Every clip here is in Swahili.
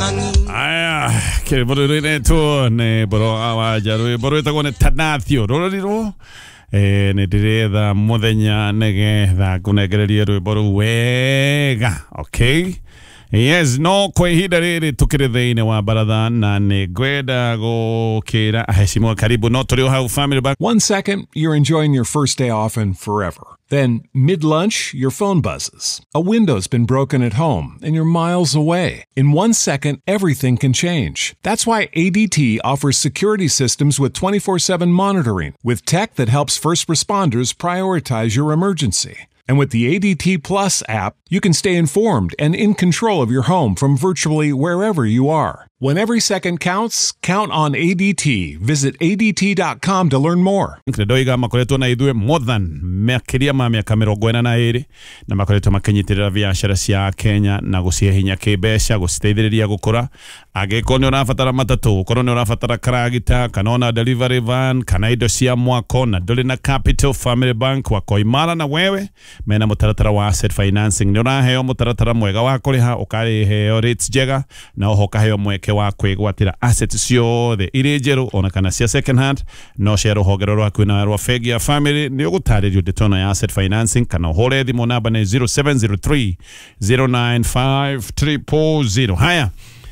Aya, ke boro ne to ne boro awa jaru boro ta kone Tanathio roriro ne diretha muthenya negetha kunegereria rwe boro wega, okay? Yes, no kwehida riri tukiri thiini wa baratha na ni gwenda gukira aheshimiwa karibu no turi hau family bank. 1 second, you're enjoying your first day off and forever. Then, mid-lunch, your phone buzzes. A window's been broken at home, and you're miles away. In 1 second, everything can change. That's why ADT offers security systems with 24/7 monitoring, with tech that helps first responders prioritize your emergency. And with the ADT Plus app, you can stay informed and in control of your home from virtually wherever you are. When every second counts, count on ADT. Visit ADT.com to learn more. Ndoiga makoretwo na ithue more than mekiria ma miaka 42 na makoretwo makinyitirira biashara cia Kenya na gucie hinya kibeca guciteithiriria gukura. Agiko ni urafatara matatu, ukorwo ni urafatara karagita, kana ona delivery van, kana indo cia mwako na nduri na Capital Family Bank wako imara na wewe mena mutaratara wa asset financing. Ni uraheo mutaratara mwega wa kuriha, ukariheo rates njega na oho kaheo mweke wa kwigwatira assets ciothe iri njeru ona kana cia second hand no cia ruhongero rwaku na rwa fegi ya family ni ugutaririo ndetono ya asset financing kana uhore thimu namba ni 0703 095 300. Haya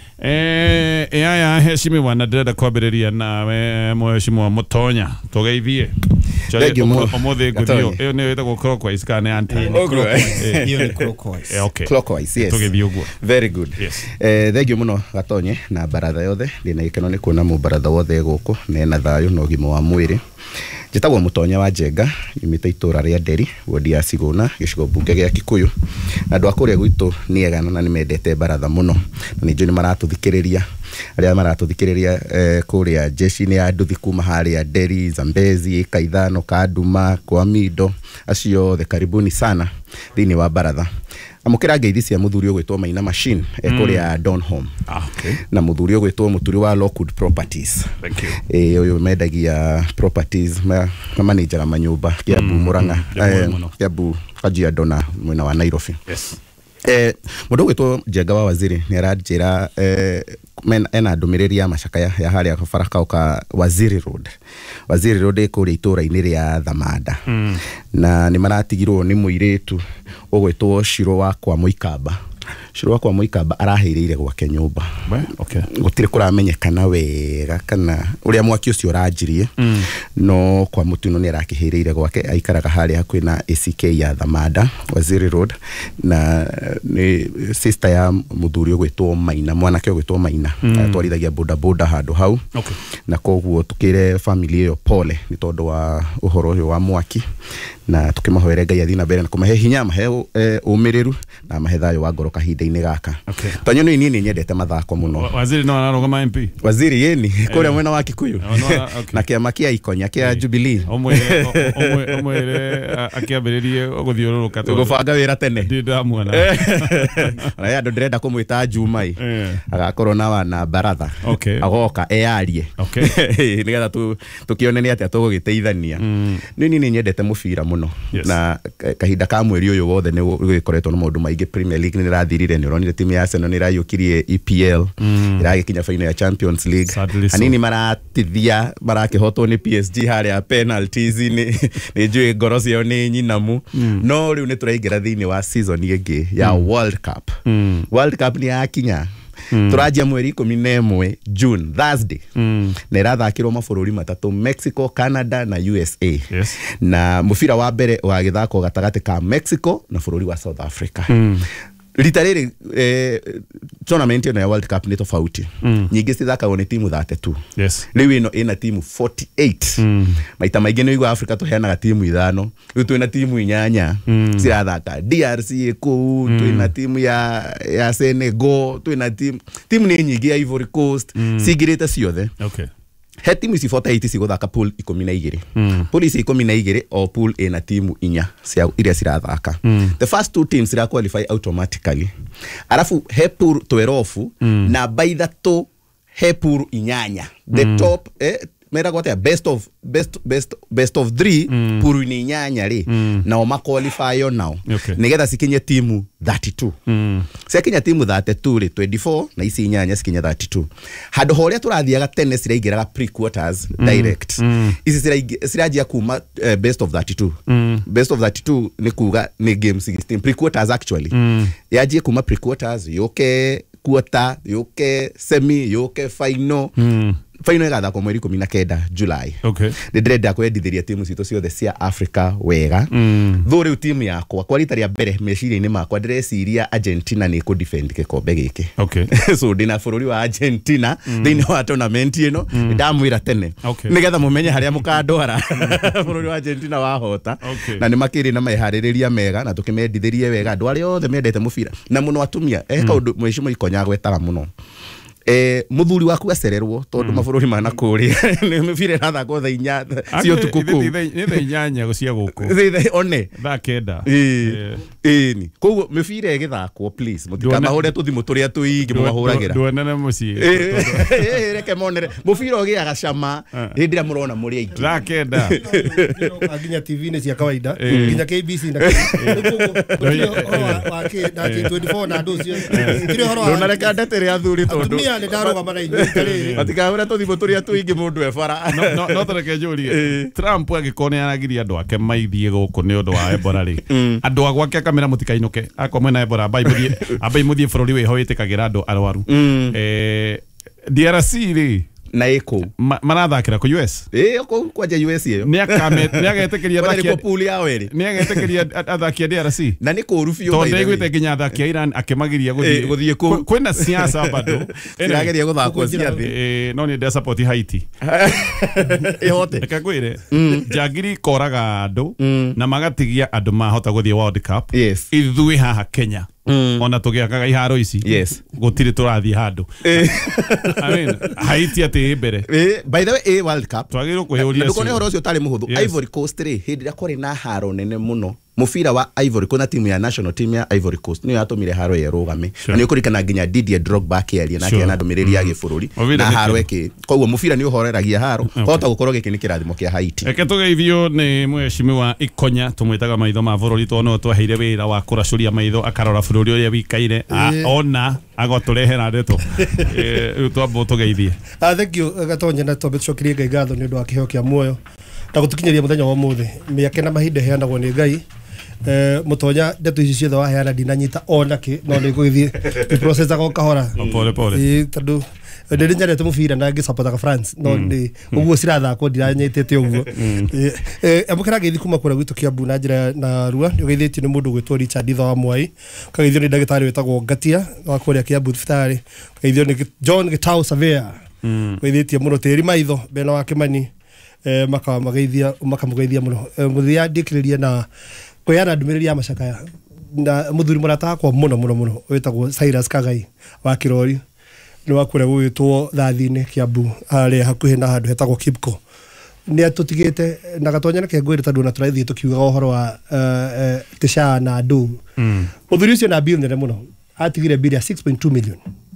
aya heshimiwa na ndĩrenda kwambĩrĩria nawe mheshimiwa Mutonya tugeithie omothe nguthio iyo ni wetagwo clockwise kana anti hiyo ni clockwise. Okay, Clockwise, yes. Tugeithie uguo. Very good. Yes. Thengio muno Gatonye na baratha yothe ndina ikeno ni kuona mu baratha wothe guku na thayu no gimo wa mwiri. Njitagwo Mutonya wa Njenga, nyumite itura ria Nderi, wodi ya Siguna, gicigo bunge gya Kikuyu. Andu akuria gwitu ni egana na ni mendete baratha muno. Na ni njoni maratuthikiriria. Aria maratuthikiriria kuria jeshi ni anduthi kuma haria Nderi, Zambezi, Kaithano, Kaduma, Kwamido, acio the karibuni sana thini wa baratha. Amukira ngeithi cia muthuri gwitwo Maina Machine kuria Donholm. Okay. Na muthuri gwitwo muturi wa Lockwood Properties. Thank you. Uyu mendagia properties ma manager manyumba Kiambu Muranga Kiambu Kajiado na mwena wa Nairobi. Yes. Mundu gwitwo Njenga wa Waziri ni aranjira ena ndumiriri ya macaka ya haria baraka uka Waziri Road. Waziri Road ikuria itura-ini ria Thamanda. Na ni maratigirwo ni muiretu ugwitwo Shiro wakwa Muikamba. Shiro wakwa Muikamba araheirire gwake nyumba. Okay. Gutire kuramenyekana wega kana uria mwaki ucio uranjirie. No kwa mutino ni arakiheirire gwake aikaraga haria hakuhi na ACK ya Thamanda, Waziri Road, na ni sister ya muthuri gwitwo Maina, mwanake gwitwo Maina. Twarithagia boda boda handu hau. Okay. Na koguo tukire family yo pole ni tondu wa uhoro uyu wa mwaki na tukimahoera Ngai athina mbere na kumahe hinya mahe umiriru na mahe thayo wa ngoro kahinda-ini gaka. Okay. Tonyo ni nyendete mathako muno. Waziri no ararugama MP. Waziri yeni kuria mwena wa Kikuyu. Na kiama kia Ikonya kia Jubilee. Omwe akiambiririe guthiururuka tu. Gubanga wira tene. Ndamwana. Na ya ndirenda kumwita Jumai. Agakorwo na baratha. Okay. Agoka earie. Okay. Nigetha tukione ni atia tugugiteithania. Ni nyendete mubira muno. Yes. Na kahinda ka mweri uyu wothe ni gwikoretwo na maundu maingi. Premier League ni rathirire ni uronire timu ya Arsenal ni rayukirie EPL iragikinya final ya Champions League. Anini maratithia marakihotwo ni PSG haria penalties ni njui ngoro cio ni nyinamu. No riu ni turaingira thini wa season ingi ya World Cup. World Cup ni yakinya. Turajia mweri 11 June Thursday. Na irathakirwo mabururi matatu: Mexico, Canada na USA. Yes. Na mubira wa mbere wa githako gatagati ka Mexico na bururi wa South Africa. Rita riri tournament ya World Cup ni tofauti. Nyingi cithakagwo ni timu 32. Yes. Riu ino ina timu 48. Maita maingi ni igwa Africa tuheanaga timu 5. Riu twina timu 8 cirathaka. DRC iko twina timu ya Senegal, twina timu ni nyingi ya Ivory Coast, cigirite ciothe. Okay. He timu ici 48 ciguthaka pool 12. Pool ici 12 o pool ina timu 4 cia iria cirathaka. The first two teams ira qualify automatically. Alafu he pool 12 na by that to he pool 8. The top mera gote best of 3 puru ni nyanya ri na o qualify on now nigetha sikinye timu 32 sikinya timu 32 ri 24 na isi nyanya sikinya 32 hado horia turathiaga tene siraigiraga pre-quarters direct isi sirajia kuma best of 32 best of 32 ni kuga ni game 16 pre-quarters actually yajie kuma pre-quarters yoke quarter yoke semi yoke final final igatha kwa mweri 19 July the dread ya kwendithiria timu cito ciothe cia Africa wega thuri timu yakwa kwa rita ria mbere meciria-ini makwa ndireciria Argentina ni ku defend gikombe giki so ndina bururi wa Argentina thini wa tournament ino ndamwira tene nigetha mumenye haria mukandwara bururi wa Argentina wahota na ni makiri na maihaririria mega na tukimendithirie wega ndwari othe mendete mubira na muno atumia kaundu mwishimo ikonya gwetara muno muthuri waku acererwo tondu mabururi mana kuri ni mubire na thako tha inya cio tukuku ni tha inyanya gucia guku one thakenda ni koguo mubire githakwo please mutikamahure tuthimu turia tuingi mubahuragira ndwenene muci reke monere mubire ogiaga cama hindira murona muri aiki thakenda aginya TV ni cia kawaida ginya KBC na wake na 24 na ndocio kire horo ndona reka ndetere athuri tondu ni ndaroga mara ingi matikahura tuthimu turia tuingi mundu ebara no tareke njurie Trump agikone aragiria andu ake maithie guku ni undu wa Ebola ri andu agwake kamera mutikainuke akomwe na Ebola abai muthie bururi wi hoitikagira andu arwaru DRC ri na eko marathakira ku US kwa US iyo ni agetekeria athaki pool ya weri ni agetekeria athaki DRC na ni kuru fio tondu igwite nginya athaki Iran akimagiria guthie kwina siasa bado irageria guthakwo ciathi no ni nda support Haiti ihote akakwire jagiri koraga andu na magatigia andu mahota guthie World Cup ithui haha Kenya ona tugiakaga iharo ici gutiri turathie handu I mean Haiti ati mbere by the way World Cup twagirwo kuhiuria ndukone horo ucio tari muhuthu Ivory Coast ri hindira kore na haro nene muno mufira wa Ivory Coast na timu ya national team ya Ivory Coast niyo yatumire haro yerugame na niyo kurikana nginya Didier Drogba akiaria nake na ndumiriri ya gibũrũri na haro eke koguo mufira niyo horeragia haro hota gukorwo giki ni kirathimo kia Haiti eke tugeithio ni mweshimiwa Ikonya tumwitaga maitho ma bũrũri tono tweheire wira wa kuracuria maitho akarora bũrũri uria wikaire ona agoturehera ndeto twambo tugeithie thank you Gatonya na tũcokirie Ngai ngatho ni undu wa kiheo kia muoyo na gutukinyeria muthenya wa muthi miake na mahinda heanagwo ni Ngai mutonya ndeto ici ciothe waheana ndinanyita ona ki no ni gugithie process go kahora pole tondu ndiri nyarete mubira na ngicopotaga France no ni uguo cirathako ndiranyitete uguo amukira ngithi kuma kura gwitu Kiambu na njira na rua ugeithitio ni mundu gwitwo Richard Itho wa Mwai kageithio ni ndagitari wetagwo Ngatia wa kuria Kiambu thibitari kageithio ni John Gitau Savea ugeithitio muno tiri maitho bena wa Kimani makamugeithia muno muthia ndikiririe na kuyana ndumiriri ya macakaya na muthuri murata kwa muno wetagwo Cyrus Kagai wa Kirori ni wakure gwitwo thathi-ini Kiambu ari hakuhi na handu hetagwo Kipko ni atutigite na Gatonya nake ngwire tondu na turaithie tukiuga uhoro wa Tisha na Ndu muthuri ucio na bill nene muno atigire bill ya 6.2 million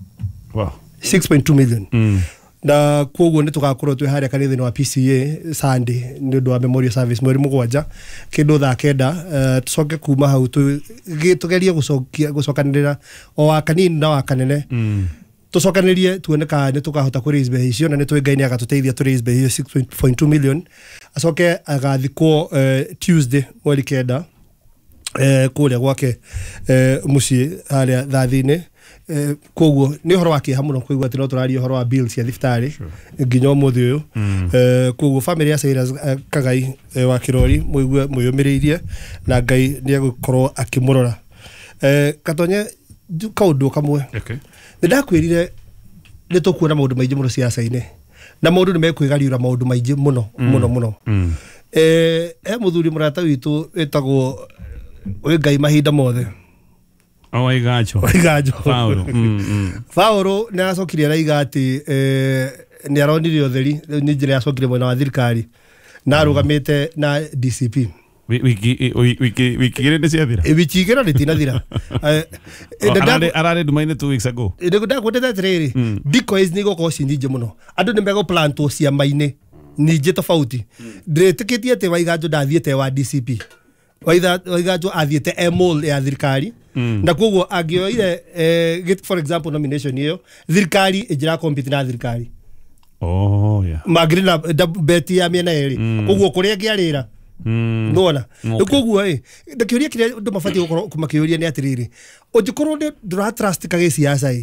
6.2 million na koguo ni tugakorwo twi haria kanitha-ini wa PCA Sunday ni undu wa memorial service mweri mugwanja kindu thaa kenda tucoke kuma hau tugerie gucokanirira o wa kanini na wa kanene tucokanirie tuone ka ni tukahota ku raise bei icio na ni twi Ngai ni agatuteithia tu raise bei iyo 6.2 million acoke agathikwo Tuesday mweri kenda kuria gwake mucii haria thathi-ini koguo ni horo wake hamuno kuigwa ati no turaria horo wa bills ya thibitari nginya umuthi uyu koguo family ya Cyrus Kagai wa Kirori muigwe muyumiriirie na Ngai ni agukorwo akimurora Gatonya kaundu kamwe ndakwirire ni tukuona maundu maingi muno siasa-ini na maundu ni mekwigariura maundu maingi muno muthuri murata witu wetagwo Ngai mahinda mothe Waigacho Paulo ni acokire raiga ati ni aronire utheri ni njira acokire mwena wa thirikari na arugamite na DCP wiki ni ciathira wiki igĩra ritinathira arare ndumaine 2 weeks ago ndakwendete atiriri decoys ni gũkorwo cinyingi muno andu ni megũplantwo ciama-ini ninje tofauti ndĩtĩkĩtie atĩ Waiganjo ndathiĩte wa DCP Waiganjo athiĩte MOL ya thirikari na koguo angĩoire for example nomination iyo thirikari ĩnjĩra compete na thirikari magĩrĩ na beti ya mĩena ĩrĩ koguo kũrĩa angĩarĩra nona koguo ndakĩũria kĩrĩa andũ mabatiĩ gũkorwo makĩũria nĩ atĩrĩrĩ ũngĩkorwo ndũratrust kagĩciaca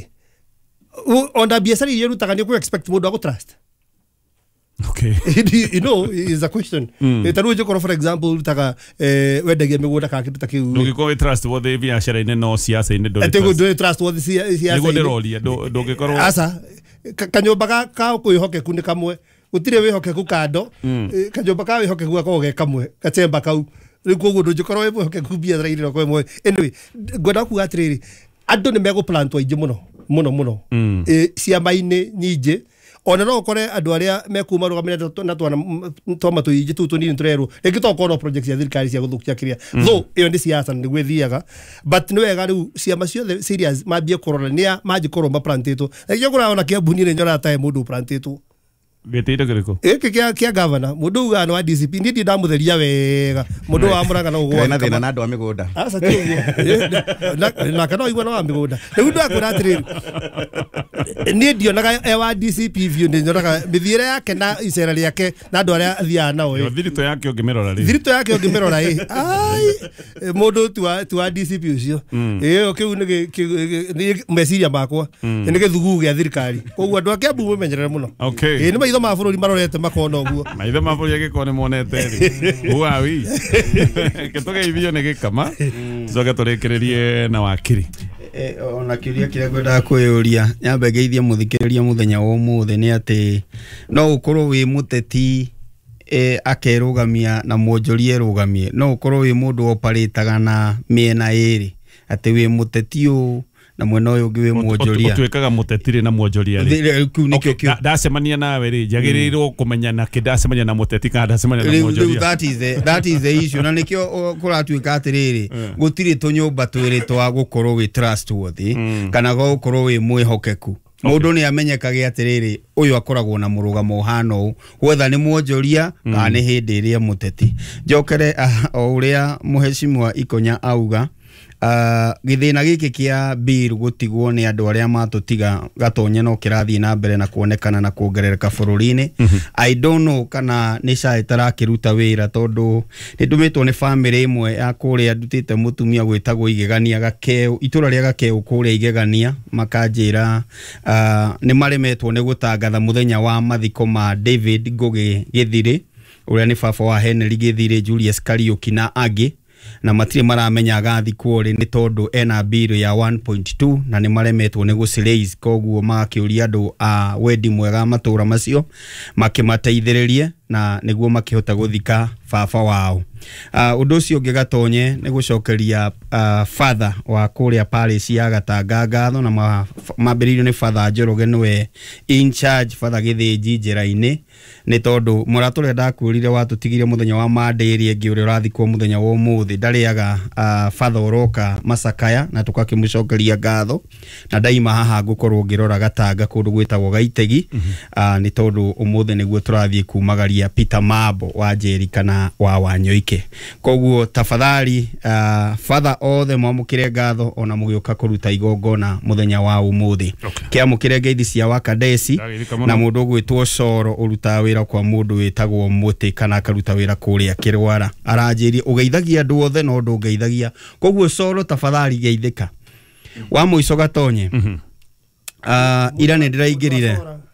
ona biacara iria rutaga nĩ expect mũndũ agũtrust. Okay. You know, is a question. Taru jokoro for example rutaga wendagia mĩgũnda kana kĩndũ ta kĩu. Ndũngĩkorwo trust wothe biacara-inĩ no siasa-inĩ ndũrĩ trust wothe siasa-inĩ. Nĩguo ndĩroria ndũngĩkorwo. Asa kanyũmba ka kwĩhokeku nĩ kamwe gũtirĩ wĩhokeku kando kanyũmba ka wĩhokeku gakorwo ge kamwe gachemba kau rĩu koguo ndũngĩkorwo wĩhokeku biacara-inĩ no kwa ĩmwe. Anyway ngwenda kuga atĩrĩrĩ andũ nĩ megũplantwo aingĩ mũno ciama-inĩ nyingĩ ona no ukore andu aria mekuma rugamire na twana tuingi tu tunini turerwo rĩngĩ tokorwo project ya thirikari cia guthukia kiria though iyo ndi siasa ni gwithiaga but ni wega riu ciama ciothe serious mambie kurorania manjikorwo maplantĩtwo rĩngĩ kũraona Kiambu ni nyora ta mundu plantĩtwo gĩtĩire kĩrĩkũ kia governor mundu uga no wa DCP ndi ndamutheria wega mundu wa Murang'a no gwa na thina na andu a migunda asa na kana igwa no wa migunda riu ndakwĩra atĩrĩrĩ ni ndionaga wa DCP view ni nyonaga mithiĩre yake na icera rĩake na andu aria athiaga nao thirito yake ũngĩmĩrora thirito yake ũngĩmĩrora ai mundu tu wa DCP ucio kiu ni meciria makwa ni gĩthugu gĩa thirikari koguo andu a Kiambu menyerere muno okay maitho ma bũrũri marorete makona ũguo maitho ma bũrũri agĩkorwo nĩ monete rĩ uawi gĩtũgeithio nĩ gĩkama coke tũrĩkĩrĩrie na wakiri ona kĩũria kĩrĩa ngwendaga kwĩyũria nyambe ngeithie mũthikĩrĩria mũthenya wa ũmũthĩ nĩ atĩ no ũkorwo wĩ mũteti akerũgamia na mwonjoria erũgamie no ũkorwo wĩ mũndũ oparĩtaga na mĩena ĩrĩ atĩ wĩ mũteti ũũ na mwena ũyũ ũngĩ wĩ mwonjoria ũtuĩkaga mũteti na mwonjoria rĩ ndacemania nawe rĩ njagĩrĩirwo kũmenya na kĩndacemania na mũteti kana ndacemania na mwonjoria that is the issue na nĩkĩo kũratuĩka atĩrĩrĩ gũtirĩ tũnyũmba twĩrĩ twa gũkorwo wĩ trustworthy kana gũkorwo wĩ mwĩhokeku mũndũ nĩ amenyekage atĩrĩrĩ ũyũ akoragwo na mũrũgamo ũhana ũũ whether nĩ mwonjoria kana nĩ hĩndĩ ĩrĩa mũteti njokere o ũrĩa mũhecimwa Ikonya auga githina giki kia bill gutigwo ni andu aria matutiga gatonye no kirathie na mbere na kuonekana na kuongerereka bururi-ini I don't know kana ni SHA itarakiruta wira tondu ni ndumitwo ni family imwe ya kuria ndutite mutumia gwitagwo Igegania Gakeu itura ria Gakeu kuria Igegania makanjira ni maremetwo ni gutangatha muthenya wa mathiko ma David Ngugi Githiri uria ni baba wa Henry Githiri Julius Kariuki na angi na matire maramenya agathikwo ri ni tondu ena bill ya 1.2 na ni maremetwo ni guciraise koguo makiuria andu a wendi mwega matura macio makimateithĩrĩrie na niguo makihota guthika baba wao undu ucio ungi gatonye ni gucokeria father wa kuria parish ya Gatanga ngatho na mambiririo ni father Njoroge niwe in charge father Githinji njĩra-inĩ ni tondu mũratũrĩa ndakwĩrire watutigire muthenya wa Monday ngi ũrĩa ũrathikwo muthenya wa ũmũthĩ ndariaga father Oroka Masakaya na tukakĩmũcokeria ngatho na daima haha ngũkorwo ngĩrora Gatanga kũndũ gwĩtagwo Gaitegi ni tondu ũmũthĩ nĩguo tũrathiĩ kumagaria Peter Mambo wa Njeri kana wa Wanyoike koguo tafadhali father othe mwamũkĩre ngatho ona mũgĩũka kũruta igongona muthenya wa ũmũthĩ kĩamũkĩre ngeithi cia Wakadesi na mũndũ gwĩtwo Coro ũruta wĩra kwa mũndũ wĩtagwo Mũtĩ kana akaruta wĩra kũrĩa Kĩrwara aranjĩri ũgeithagia andũ othe no ndũngeithagia koguo Coro tafadhali geithĩka wa mũico gatonye ira nĩ ndĩraingĩrire